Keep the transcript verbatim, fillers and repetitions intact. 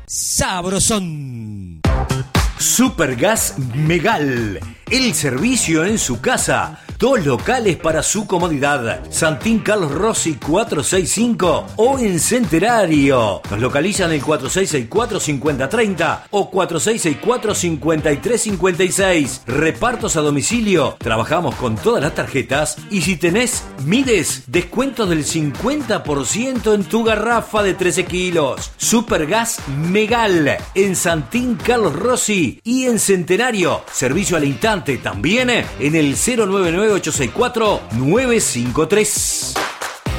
sabrosón. Supergas Megal, el servicio en su casa. Dos locales para su comodidad. Santín Carlos Rossi cuatrocientos sesenta y cinco o en Centenario. Nos localizan el cuatro seis seis cuatro, cinco cero tres cero o cuatro seis seis cuatro, cinco tres cinco seis. Repartos a domicilio. Trabajamos con todas las tarjetas y si tenés Mides, descuentos del cincuenta por ciento en tu garrafa de trece kilos. Supergas Megal en Santín Carlos Rossi y en Centenario. Servicio al instante también en el cero nueve nueve ocho seis cuatro nueve cinco tres.